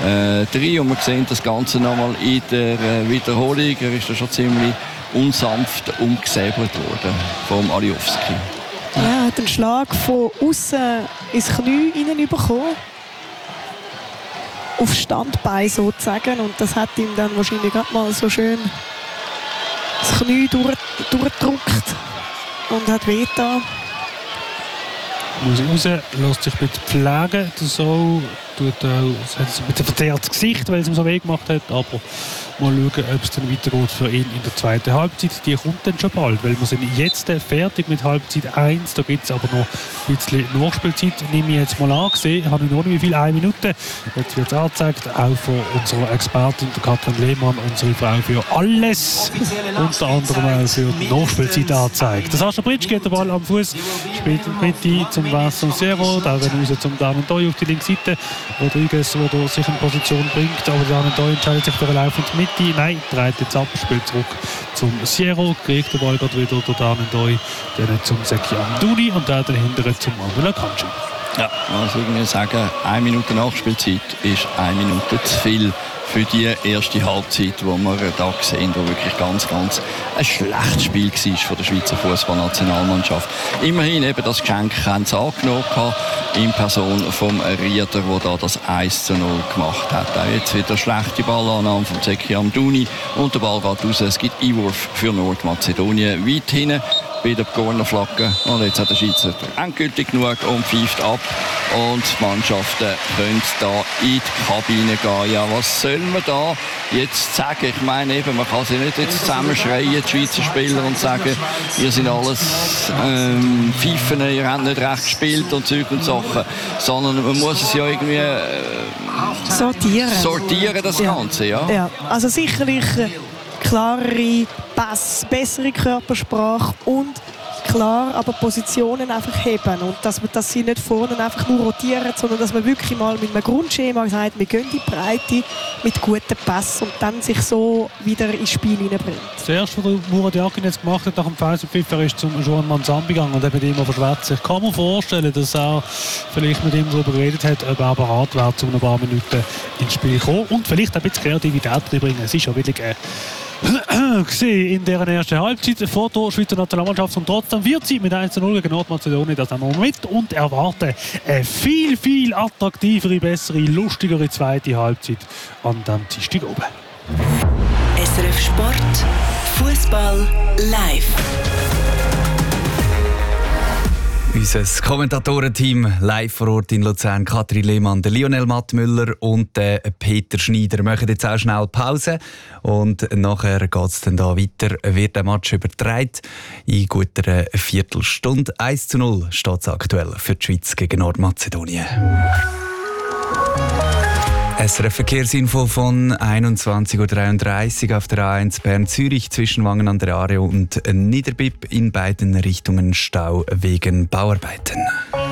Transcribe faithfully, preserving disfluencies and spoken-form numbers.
äh, drin und wir sehen das Ganze nochmal in der äh, Wiederholung. Er ist da schon ziemlich unsanft umgesäbelt worden vom Aliowski. Ja, er hat einen Schlag von außen ins Knie hineinbekommen. Auf Standbein sozusagen. Und das hat ihm dann wahrscheinlich gerade mal so schön das Knie durch, durchgedrückt und hat wehgetan. Muss raus, lässt sich ein bisschen pflegen. So tut auch, hat ein bisschen verzerrtes Gesicht, weil es ihm so weh gemacht hat. Aber mal schauen, ob es dann weitergeht für ihn in der zweiten Halbzeit. Die kommt dann schon bald, weil wir sind jetzt fertig mit Halbzeit eins. Da gibt es aber noch ein bisschen Nachspielzeit. Nehme ich jetzt mal an, gesehen, habe ich noch nicht wie viel, eine Minute. Jetzt wird es angezeigt, auch von unserer Expertin, der Katrin Lehmann, unsere Frau für alles, unter anderem auch für die Nachspielzeit angezeigt. Der Sascha Britsch geht den Ball am Fuß, spielt in die Mitte zum Vincent Serrault, da raus zum Daniel Doy auf die linke Seite. Rodriguez, der sich in Position bringt, aber Daniel Doy entscheidet sich für eine laufende Mitte. Nein, dreht jetzt ab, spielt zurück zum Serrault, kriegt den Ball gerade wieder der Daniel Doy, dann zum Seki Amdouni und dann dahinter zum Manuel Akanji. Ja, also ich würde sagen, eine Minute Nachspielzeit ist eine Minute zu viel für die erste Halbzeit, die wir da sehen, wo wirklich ganz, ganz ein schlechtes Spiel war von der Schweizer Fußballnationalmannschaft. Immerhin eben das Geschenk haben sie angenommen in Person vom Rieder, der da das eins zu null gemacht hat. Auch jetzt wieder schlechte Ballannahme von Zeki Amdouni und der Ball geht raus. Es gibt Einwurf für Nordmazedonien weit hinten bei der Cornerflagge. Und jetzt hat der Schiedsrichter endgültig genug und pfeift ab. Und die Mannschaften können da in die Kabine gehen. Ja, was soll man da jetzt sagen? Ich meine eben, man kann sie nicht jetzt zusammenschreien, die Schweizer Spieler, und sagen, ihr seid alles ähm, Pfeifen, ihr habt nicht recht gespielt und Zeug und Sachen. Sondern man muss es ja irgendwie äh, sortieren. sortieren, das ja. Ganze. Ja. Ja. Also sicherlich klarere Pass, bessere Körpersprache und klar aber Positionen einfach heben. Und dass, man, dass sie nicht vorne einfach nur rotieren, sondern dass man wirklich mal mit einem Grundschema sagt, wir gehen in die Breite mit guten Pass und dann sich so wieder ins Spiel hineinbringt. Das erste, was Murat Yakin jetzt gemacht hat nach dem Pausenpfiffer, ist zum Joan Manzambi gegangen und hat mit ihm verschwätzt. Ich kann mir vorstellen, dass er vielleicht mit ihm darüber geredet hat, ob er bereit wäre, zu ein paar Minuten ins Spiel zu kommen und vielleicht ein bisschen Kreativität reinbringen. Es ist ja wirklich äh, in der ersten Halbzeit vor der Schweizer Nationalmannschaft und trotzdem wird sie mit eins zu null gegen Nordmazedonien das haben wir mit und erwarten eine viel, viel attraktivere, bessere, lustigere zweite Halbzeit an dem Dienstag oben. S R F Sport, Fußball live. Unser Kommentatorenteam live vor Ort in Luzern, Katrin Lehmann, der Lionel Mattmüller und der Peter Schneider. Wir machen jetzt auch schnell Pause und nachher geht es dann da weiter. Wird der Match übertragen in guter Viertelstunde. eins zu null steht es aktuell für die Schweiz gegen Nordmazedonien. S R F Verkehrsinfo von einundzwanzig Uhr dreiunddreißig auf der A eins Bern-Zürich zwischen Wangen an der Aare und Niederbipp. In beiden Richtungen Stau wegen Bauarbeiten.